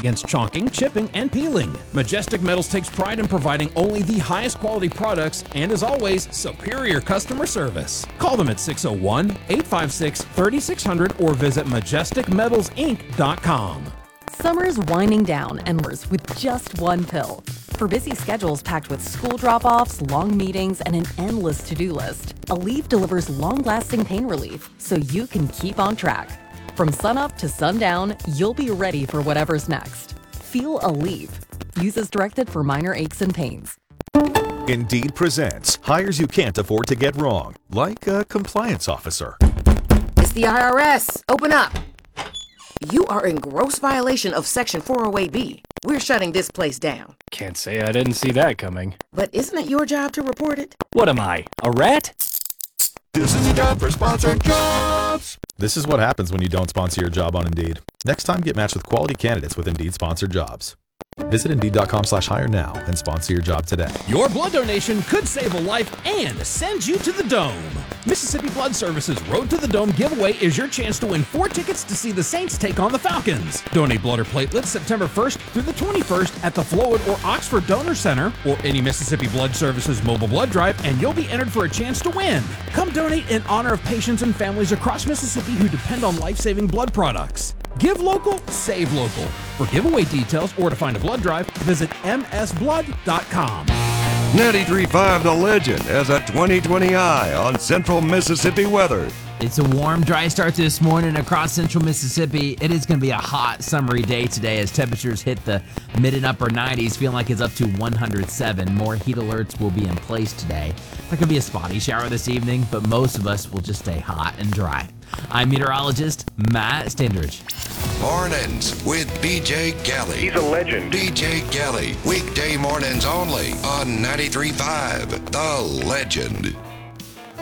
against chalking, chipping, and peeling. Majestic Metals takes pride in providing only the highest quality products and, as always, superior customer service. Call them at 601-856-3600 or visit majesticmetalsinc.com. Summer's winding down and worse with just one pill. For busy schedules packed with school drop-offs, long meetings, and an endless to-do list, Aleve delivers long-lasting pain relief so you can keep on track. From sunup to sundown, you'll be ready for whatever's next. Feel Aleve. Use as directed for minor aches and pains. Indeed presents hires you can't afford to get wrong, like a compliance officer. It's the IRS. Open up. You are in gross violation of Section 408B. We're shutting this place down. Can't say I didn't see that coming. But isn't it your job to report it? What am I, a rat? This is the job for sponsored jobs. This is what happens when you don't sponsor your job on Indeed. Next time, get matched with quality candidates with Indeed sponsored jobs. Visit Indeed.com/hire now and sponsor your job today. Your blood donation could save a life and send you to the Dome. Mississippi Blood Services Road to the Dome giveaway is your chance to win 4 tickets to see the Saints take on the Falcons. Donate blood or platelets September 1st through the 21st at the Flowood or Oxford Donor Center or any Mississippi Blood Services mobile blood drive, and you'll be entered for a chance to win. Come donate in honor of patients and families across Mississippi who depend on life-saving blood products. Give local, save local. For giveaway details or to find a blood drive, visit msblood.com. 93.5 The Legend has a 20/20 eye on central Mississippi weather. It's a warm, dry start this morning across central Mississippi. It is going to be a hot, summery day today as temperatures hit the mid and upper 90s, feeling like it's up to 107. More heat alerts will be in place today. There could be a spotty shower this evening, but most of us will just stay hot and dry. I'm meteorologist Matt Standridge. Mornings with BJ Kelly. He's a legend. BJ Kelly, weekday mornings only on 93.5 The Legend.